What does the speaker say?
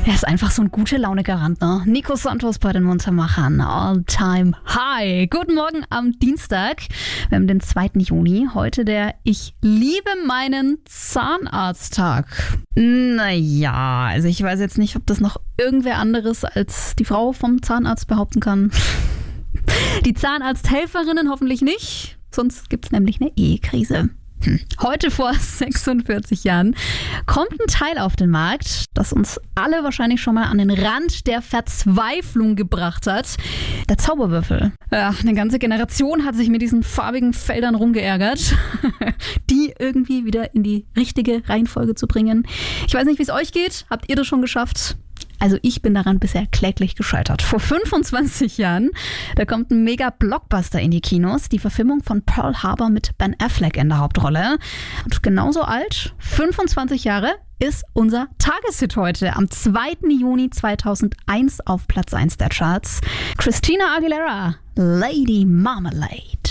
Er ist einfach so ein gute Laune-Garant, ne? Nico Santos bei den Muntermachern. All-time high. Guten Morgen am Dienstag. Wir haben den 2. Juni. Heute der Ich liebe meinen Zahnarzt-Tag. Naja, also ich weiß jetzt nicht, ob das noch irgendwer anderes als die Frau vom Zahnarzt behaupten kann. Die Zahnarzthelferinnen hoffentlich nicht. Sonst gibt's nämlich eine Ehekrise. Heute vor 46 Jahren kommt ein Teil auf den Markt, das uns alle wahrscheinlich schon mal an den Rand der Verzweiflung gebracht hat. Der Zauberwürfel. Ja, eine ganze Generation hat sich mit diesen farbigen Feldern rumgeärgert, die irgendwie wieder in die richtige Reihenfolge zu bringen. Ich weiß nicht, wie es euch geht. Habt ihr das schon geschafft? Also ich bin daran bisher kläglich gescheitert. Vor 25 Jahren, da kommt ein Mega-Blockbuster in die Kinos. Die Verfilmung von Pearl Harbor mit Ben Affleck in der Hauptrolle. Und genauso alt, 25 Jahre, ist unser Tageshit heute. Am 2. Juni 2001 auf Platz 1 der Charts. Christina Aguilera, Lady Marmalade.